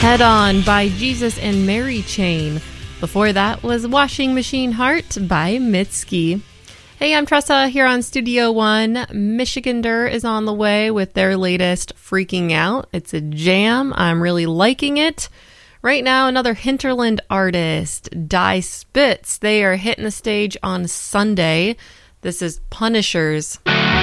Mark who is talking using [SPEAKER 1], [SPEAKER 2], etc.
[SPEAKER 1] Head On by Jesus and Mary Chain. Before that was Washing Machine Heart by Mitski. Hey, I'm Tressa here on Studio One. Michigander is on the way with their latest Freaking Out. It's a jam. I'm really liking it. Right now, another hinterland artist, Die Spitz. They are hitting the stage on Sunday. This is Punishers.